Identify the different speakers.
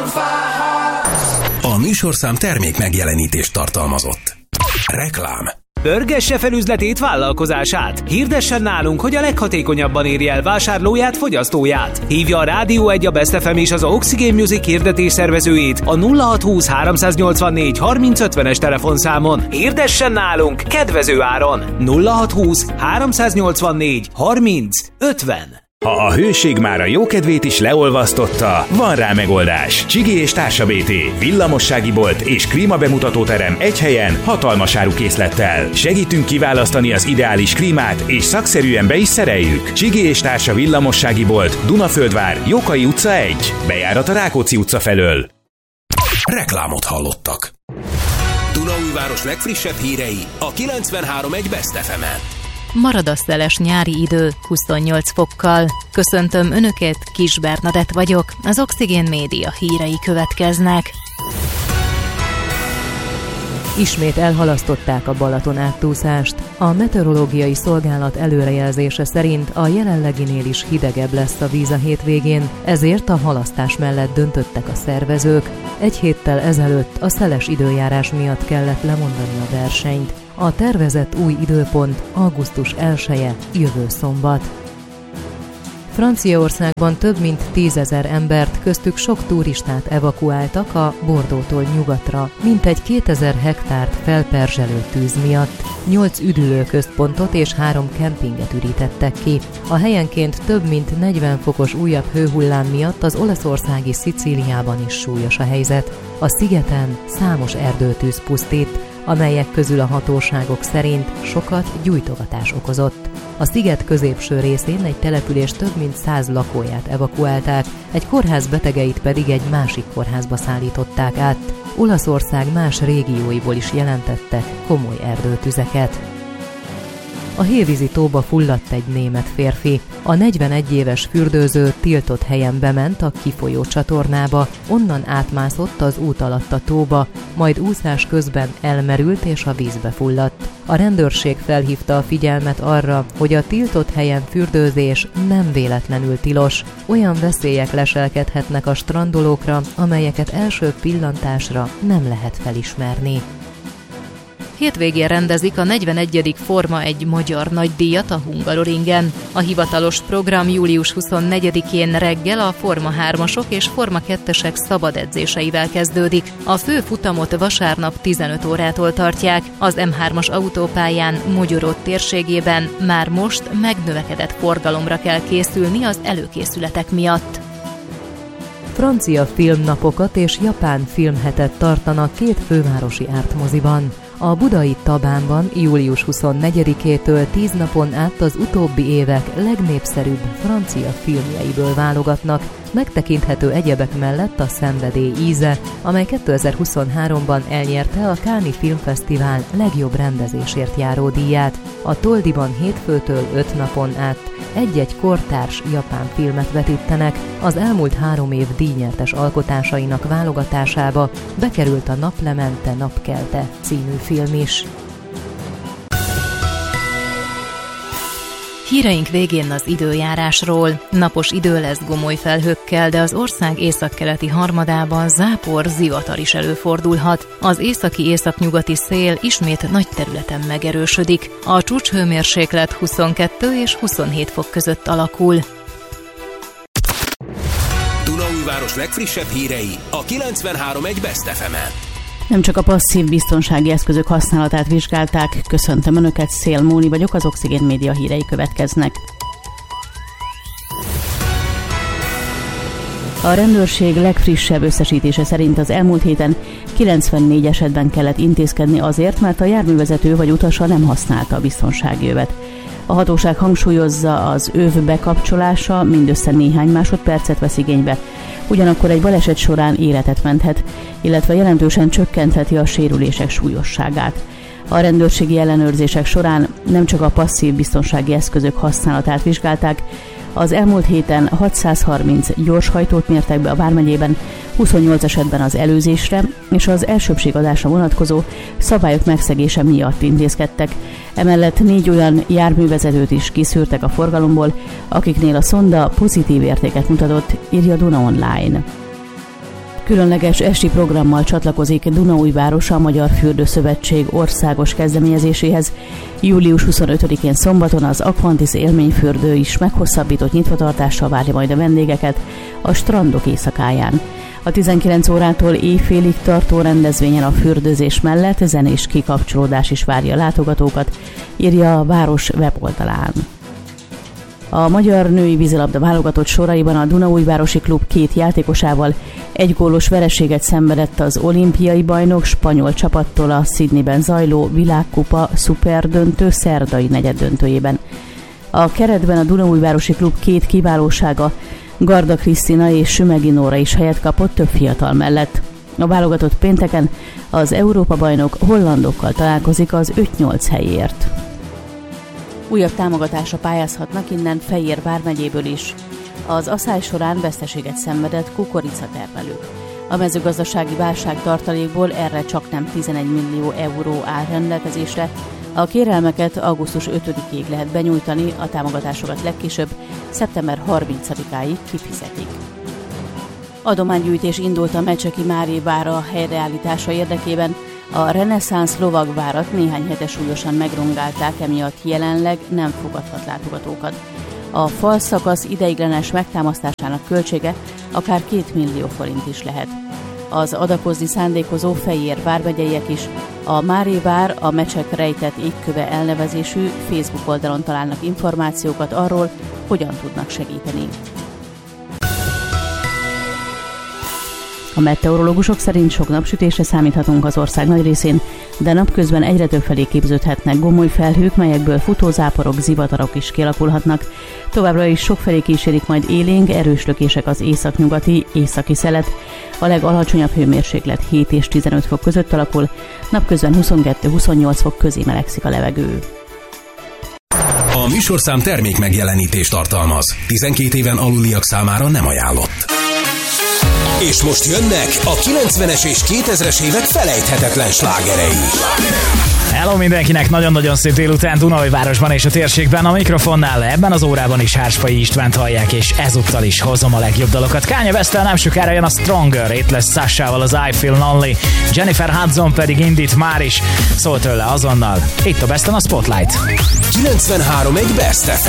Speaker 1: A műsorszám termék megjelenítést tartalmazott. Reklám.
Speaker 2: Pörgesse fel üzletét, vállalkozását. Hirdessen nálunk, hogy a leghatékonyabban érje el vásárlóját, fogyasztóját. Hívja a Rádió 1, a Best FM és az Oxygen Music hirdetés szervezőjét a 0620 384 3050-es telefonszámon. Hirdessen nálunk kedvező áron. 0620 384 3050.
Speaker 3: Ha a hőség már a jókedvét is leolvasztotta, van rá megoldás. Csigi és Társa BT, villamossági bolt és klímabemutatóterem egy helyen, hatalmas árukészlettel. Segítünk kiválasztani az ideális klímát, és szakszerűen be is szereljük. Csigi és Társa villamossági bolt, Dunaföldvár, Jókai utca 1, bejárat a Rákóczi utca felől.
Speaker 1: Reklámot hallottak. Dunaújváros legfrissebb hírei a 93.1 Best FM-en.
Speaker 4: Marad a szeles nyári idő 28 fokkal. Köszöntöm Önöket, Kis Bernadett vagyok, az Oxygen Média hírei következnek. Ismét elhalasztották a Balaton átúszást. A meteorológiai szolgálat előrejelzése szerint a jelenleginél is hidegebb lesz a víz a hétvégén, ezért a halasztás mellett döntöttek a szervezők. Egy héttel ezelőtt a szeles időjárás miatt kellett lemondani a versenyt. A tervezett új időpont augusztus 1-e, jövő szombat. Franciaországban több mint 10 000 embert, köztük sok turistát evakuáltak a Bordeaux-tól nyugatra, mintegy 2000 hektárt felperzselő tűz miatt. 8 üdülőközpontot és 3 kempinget ürítettek ki. A helyenként több mint 40 fokos újabb hőhullám miatt az olaszországi Szicíliában is súlyos a helyzet. A szigeten számos erdőtűz pusztít, amelyek közül a hatóságok szerint sokat gyújtogatás okozott. A sziget középső részén egy település több mint 100 lakóját evakuálták, egy kórház betegeit pedig egy másik kórházba szállították át. Olaszország más régióiból is jelentettek komoly erdőtüzeket. A Hévízi tóba fulladt egy német férfi. A 41 éves fürdőző tiltott helyen bement a kifolyó csatornába, onnan átmászott az út alatt a tóba, majd úszás közben elmerült és a vízbe fulladt. A rendőrség felhívta a figyelmet arra, hogy a tiltott helyen fürdőzés nem véletlenül tilos. Olyan veszélyek leselkedhetnek a strandolókra, amelyeket első pillantásra nem lehet felismerni. Hétvégén rendezik a 41. Forma 1 magyar nagydíjat a Hungaroringen. A hivatalos program július 24-én reggel a Forma 3-asok és Forma 2-esek szabad edzéseivel kezdődik. A fő futamot vasárnap 15 órától tartják. Az M3-as autópályán Mogyorod térségében már most megnövekedett forgalomra kell készülni az előkészületek miatt. Francia filmnapokat és japán filmhetet tartanak 2 fővárosi ártmoziban. A budai Tabánban július 24-től 10 napon át az utóbbi évek legnépszerűbb francia filmjeiből válogatnak, megtekinthető egyebek mellett a Szenvedély íze, amely 2023-ban elnyerte a Cannes Filmfesztivál legjobb rendezésért járó díját. A Toldiban hétfőtől 5 napon át egy-egy kortárs japán filmet vetítenek. Az elmúlt 3 év díjnyertes alkotásainak válogatásába bekerült a Naplemente, napkelte című film is. Híreink végén az időjárásról. Napos idő lesz gomoly felhőkkel, de az ország északkeleti harmadában zápor, zivatar is előfordulhat. Az északi-északnyugati szél ismét nagy területen megerősödik. A csúcshőmérséklet 22 és 27 fok között alakul.
Speaker 1: Dunaújváros legfrissebb hírei a 93.1 Best FM-en.
Speaker 5: Nem csak a passzív biztonsági eszközök használatát vizsgálták. Köszöntöm Önöket, Szél Móni vagyok, az Oxygen Média hírei következnek. A rendőrség legfrissebb összesítése szerint az elmúlt héten 94 esetben kellett intézkedni azért, mert a járművezető vagy utasa nem használta a biztonsági övet. A hatóság hangsúlyozza, az öv bekapcsolása mindössze néhány másodpercet vesz igénybe, ugyanakkor egy baleset során életet menthet, illetve jelentősen csökkentheti a sérülések súlyosságát. A rendőrségi ellenőrzések során nem csak a passzív biztonsági eszközök használatát vizsgálták, az elmúlt héten 630 gyorshajtót mértek be a vármegyében, 28 esetben az előzésre és az elsőbbségadásra vonatkozó szabályok megszegése miatt intézkedtek. Emellett 4 olyan járművezetőt is kiszűrtek a forgalomból, akiknél a szonda pozitív értéket mutatott, írja Duna Online. Különleges esti programmal csatlakozik Dunaújváros a Magyar Fürdőszövetség országos kezdeményezéséhez. Július 25-én szombaton az Aquantis élményfürdő is meghosszabbított nyitvatartással várja majd a vendégeket a strandok éjszakáján. A 19 órától éjfélig tartó rendezvényen a fürdőzés mellett zenés kikapcsolódás is várja a látogatókat, írja a város weboldalán. A magyar női vízilabda válogatott soraiban a Dunaújvárosi klub 2 játékosával egy gólos vereséget szenvedett az olimpiai bajnok spanyol csapattól a Sydneyben zajló világkupa szuperdöntő szerdai negyeddöntőjében. A keretben a Dunaújvárosi klub 2 kiválósága, Garda Krisztina és Sümegi Nóra is helyet kapott több fiatal mellett. A válogatott pénteken az Európa-bajnok hollandokkal találkozik az 5-8 helyért. Újabb támogatásra pályázhatnak innen Fejér vármegyéből is. Az asszály során veszteséget szenvedett kukoricatermelők. A mezőgazdasági válság tartalékból erre csaknem 11 millió euró áll rendelkezésre. A kérelmeket augusztus 5-ig lehet benyújtani, a támogatásokat legkésőbb szeptember 30-áig kifizetik. Adománygyűjtés indult a Mecseki Mária vára helyreállítása érdekében. A reneszánsz lovagvárat néhány hete súlyosan megrongálták, emiatt jelenleg nem fogadhat látogatókat. A falszakasz ideiglenes megtámasztásának költsége akár 2 millió forint is lehet. Az adakozni szándékozó Fejér vármegyeiek is a Mária vár a Mecsek rejtett égköve elnevezésű Facebook oldalon találnak információkat arról, hogyan tudnak segíteni. A meteorológusok szerint sok napsütésre számíthatunk az ország nagy részén, de napközben egyre többfelé képződhetnek gomoly felhők, melyekből futózáporok, zivatarok is kialakulhatnak. Továbbra is sokfelé kísérik majd élénk, erős lökések az északnyugati, északi szelet. A legalacsonyabb hőmérséklet 7 és 15 fok között alakul, napközben 22-28 fok közé melegszik a levegő.
Speaker 1: A műsorszám termék megjelenítést tartalmaz. 12 éven aluliak számára nem ajánlott. És most jönnek a 90-es és 2000-es évek felejthetetlen slágerei.
Speaker 6: Hello mindenkinek, nagyon-nagyon szép délután Dunaújvárosban és a térségben. A mikrofonnál ebben az órában is Hárspai Istvánt hallják, és ezúttal is hozom a legjobb dalokat. Kanye Westtel nem sokára jön a Stronger, itt lesz Sashával az I Feel Lonely, Jennifer Hudson pedig indít már is, szól tőle azonnal. Itt a Besten a Spotlight.
Speaker 1: 93 egy Best FM.